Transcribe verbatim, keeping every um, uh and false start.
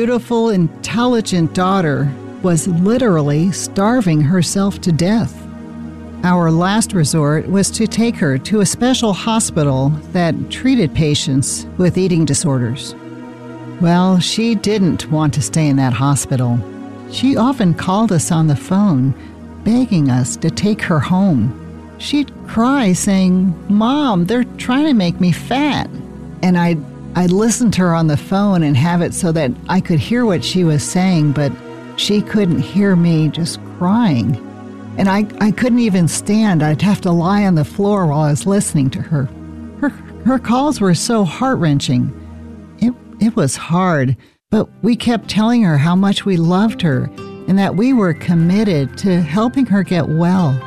beautiful, intelligent daughter was literally starving herself to death. Our last resort was to take her to a special hospital that treated patients with eating disorders. Well, she didn't want to stay in that hospital. She often called us on the phone, begging us to take her home. She'd cry saying, "Mom, they're trying to make me fat." And I'd, I'd listen to her on the phone and have it so that I could hear what she was saying, but she couldn't hear me just crying. And I, I couldn't even stand. I'd have to lie on the floor while I was listening to her. Her, her calls were so heart-wrenching. It, it was hard, but we kept telling her how much we loved her and that we were committed to helping her get well.